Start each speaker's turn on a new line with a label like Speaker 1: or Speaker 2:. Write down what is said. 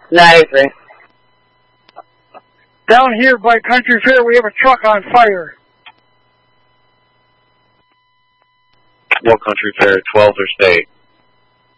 Speaker 1: I agree.
Speaker 2: Down here by Country Fair, we have a truck on fire.
Speaker 3: What country fair, 12 or state?